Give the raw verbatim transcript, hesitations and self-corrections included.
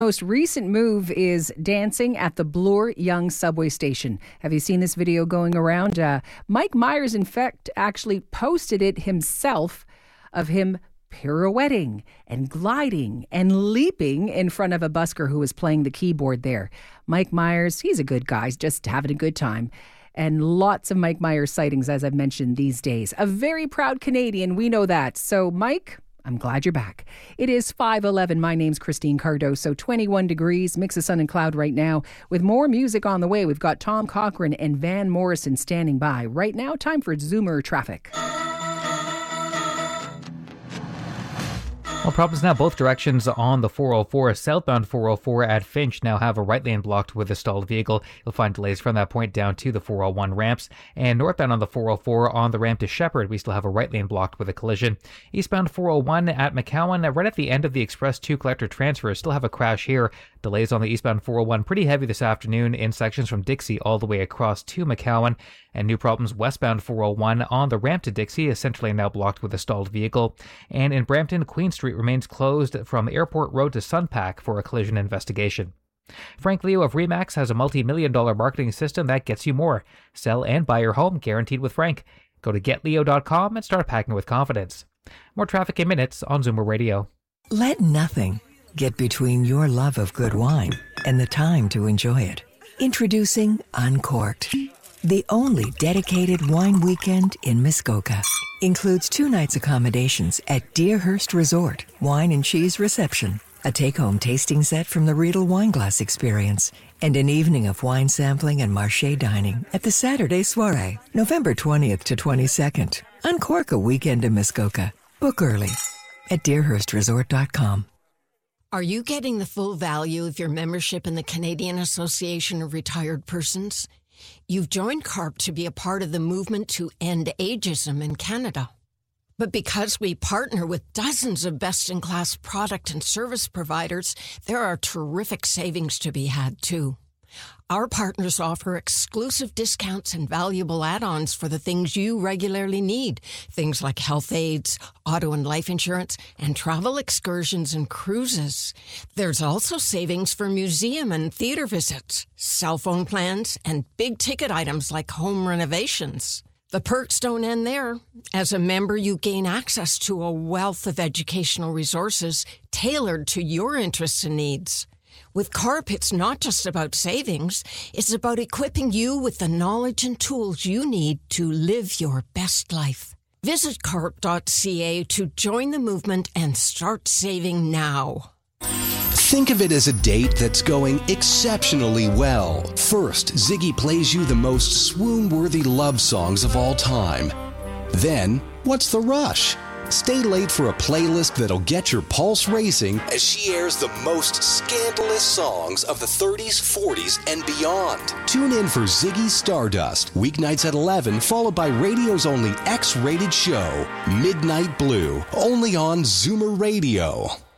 Most recent move is dancing at the Bloor Yonge subway station. Have you seen this video going around? Uh, Mike Myers, in fact, actually posted it himself of him pirouetting and gliding and leaping in front of a busker who was playing the keyboard there. Mike Myers, he's a good guy, he's just having a good time. And lots of Mike Myers sightings, as I've mentioned, these days. A very proud Canadian, we know that. So, Mike, I'm glad you're back. It is five eleven. My name's Christine Cardoso. twenty-one degrees, mix of sun and cloud right now. With more music on the way, we've got Tom Cochrane and Van Morrison standing by. Right now, time for Zoomer Traffic. Well, problems now both directions on the four oh four. Southbound four oh four at Finch now have a right lane blocked with a stalled vehicle. You'll find delays from that point down to the four oh one ramps. And northbound on the four oh four on the ramp to Shepherd, we still have a right lane blocked with a collision. Eastbound four oh one at McCowan, right at the end of the Express two collector transfer, still have a crash here. Delays on the eastbound four oh one pretty heavy this afternoon in sections from Dixie all the way across to McCowan. And new problems westbound four oh one on the ramp to Dixie, essentially now blocked with a stalled vehicle. And in Brampton, Queen Street remains closed from Airport Road to Sunpack for a collision investigation. Frank Leo of Remax has a multi-million dollar marketing system that gets you more. Sell and buy your home guaranteed with Frank. Go to get leo dot com and start packing with confidence. More traffic in minutes on Zoomer Radio. Let nothing get between your love of good wine and the time to enjoy it. Introducing Uncorked, the only dedicated wine weekend in Muskoka. Includes two nights accommodations at Deerhurst Resort, wine and cheese reception, a take-home tasting set from the Riedel Wineglass Experience, and an evening of wine sampling and marché dining at the Saturday Soirée, November twentieth to twenty-second. Uncork a weekend in Muskoka. Book early at deerhurst resort dot com. Are you getting the full value of your membership in the Canadian Association of Retired Persons? You've joined C A R P to be a part of the movement to end ageism in Canada. But because we partner with dozens of best-in-class product and service providers, there are terrific savings to be had, too. Our partners offer exclusive discounts and valuable add-ons for the things you regularly need. Things like health aids, auto and life insurance, and travel excursions and cruises. There's also savings for museum and theater visits, cell phone plans, and big-ticket items like home renovations. The perks don't end there. As a member, you gain access to a wealth of educational resources tailored to your interests and needs. With C A R P, it's not just about savings. It's about equipping you with the knowledge and tools you need to live your best life. Visit carp dot c a to join the movement and start saving now. Think of it as a date that's going exceptionally well. First, Ziggy plays you the most swoon-worthy love songs of all time. Then, what's the rush? Stay late for a playlist that'll get your pulse racing as she airs the most scandalous songs of the thirties, forties, and beyond. Tune in for Ziggy's Stardust, weeknights at eleven, followed by radio's only X-rated show, Midnight Blue, only on Zoomer Radio.